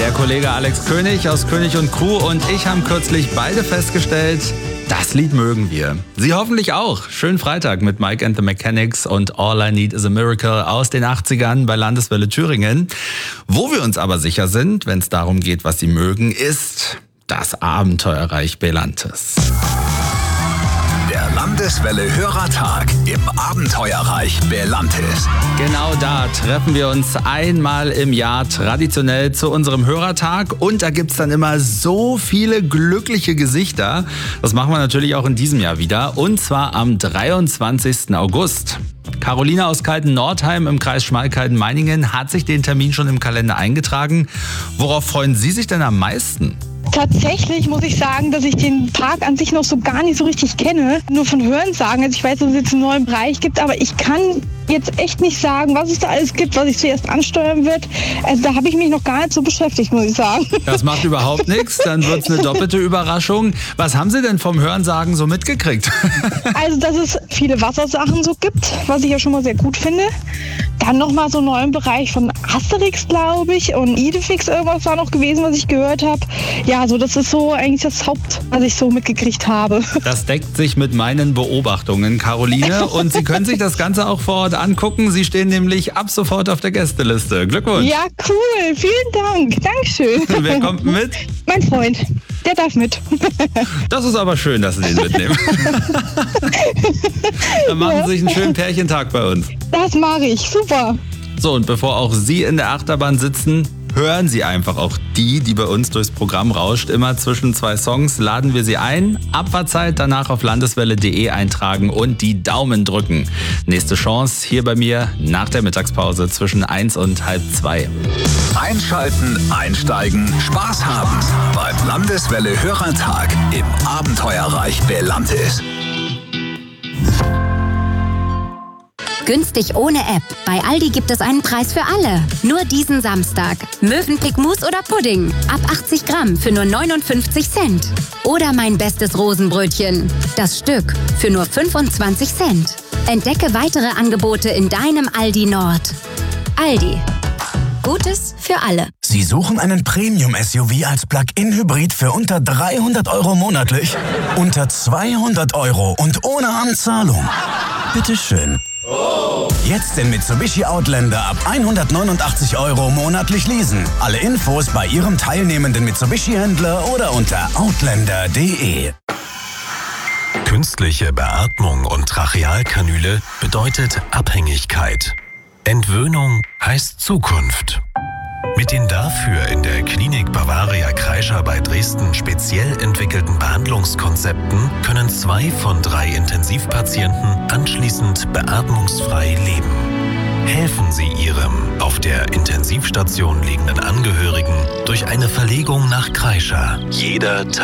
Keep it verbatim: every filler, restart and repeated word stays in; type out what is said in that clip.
Der Kollege Alex König aus König und Crew und ich haben kürzlich beide festgestellt, das Lied mögen wir. Sie hoffentlich auch. Schönen Freitag mit Mike and the Mechanics und All I Need is a Miracle aus den achtzigern bei Landeswelle Thüringen. Wo wir uns aber sicher sind, wenn es darum geht, was Sie mögen, ist das Abenteuerreich Belantes. Der Landeswelle Hörertag im Abenteuerreich Belantes. Genau da treffen wir uns einmal im Jahr traditionell zu unserem Hörertag und da gibt's dann immer so viele glückliche Gesichter. Das machen wir natürlich auch in diesem Jahr wieder und zwar am dreiundzwanzigsten August. Caroline aus Kalten-Nordheim im Kreis Schmalkalden-Meiningen hat sich den Termin schon im Kalender eingetragen. Worauf freuen Sie sich denn am meisten? Tatsächlich muss ich sagen, dass ich den Park an sich noch so gar nicht so richtig kenne. Nur von Hörensagen. Also ich weiß, dass es jetzt einen neuen Bereich gibt, aber ich kann jetzt echt nicht sagen, was es da alles gibt, was ich zuerst ansteuern wird. Also da habe ich mich noch gar nicht so beschäftigt, muss ich sagen. Das macht überhaupt nichts, dann wird es eine doppelte Überraschung. Was haben Sie denn vom Hörensagen so mitgekriegt? Also, dass es viele Wassersachen so gibt, was ich ja schon mal sehr gut finde. Dann nochmal so einen neuen Bereich von Asterix, glaube ich, und Idefix, irgendwas war noch gewesen, was ich gehört habe. Ja, so das ist so eigentlich das Haupt, was ich so mitgekriegt habe. Das deckt sich mit meinen Beobachtungen, Caroline. Und Sie können sich das Ganze auch vor Ort angucken. Sie stehen nämlich ab sofort auf der Gästeliste. Glückwunsch. Ja, cool. Vielen Dank. Dankeschön. Wer kommt mit? Mein Freund. Der darf mit. Das ist aber schön, dass Sie den mitnehmen. Dann machen Ja. Sie sich einen schönen Pärchentag bei uns. Das mache ich. Super. So, und bevor auch Sie in der Achterbahn sitzen, hören Sie einfach auch die, die bei uns durchs Programm rauscht. Immer zwischen zwei Songs laden wir Sie ein. Abfahrtzeit danach auf landeswelle punkt de eintragen und die Daumen drücken. Nächste Chance hier bei mir nach der Mittagspause zwischen eins und halb zwei. Einschalten, einsteigen, Spaß haben beim Landeswelle Hörertag im Abenteuerreich Belantes. Günstig ohne App. Bei Aldi gibt es einen Preis für alle. Nur diesen Samstag. Mövenpick Mousse oder Pudding. Ab achtzig Gramm für nur neunundfünfzig Cent. Oder mein bestes Rosenbrötchen. Das Stück für nur fünfundzwanzig Cent. Entdecke weitere Angebote in deinem Aldi Nord. Aldi. Gutes für alle. Sie suchen einen Premium-S U V als Plug-in-Hybrid für unter dreihundert Euro monatlich? Unter zweihundert Euro und ohne Anzahlung? Bitteschön. Jetzt den Mitsubishi Outlander ab hundertneunundachtzig Euro monatlich leasen. Alle Infos bei Ihrem teilnehmenden Mitsubishi-Händler oder unter outlander punkt de. Künstliche Beatmung und Trachealkanüle bedeutet Abhängigkeit. Entwöhnung heißt Zukunft. Mit den dafür in der Klinik Bavaria Kreischer bei Dresden speziell entwickelten Behandlungskonzepten können zwei von drei Intensivpatienten anschließend beatmungsfrei leben. Helfen Sie Ihrem auf der Intensivstation liegenden Angehörigen durch eine Verlegung nach Kreischer. Jeder Tag.